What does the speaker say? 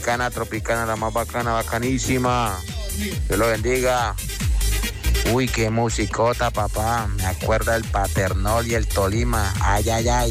Tropicana, la más bacana, bacanísima. Dios lo bendiga. Uy, qué musicota, papá. Me acuerda el Paternol y el Tolima. Ay, ay, ay.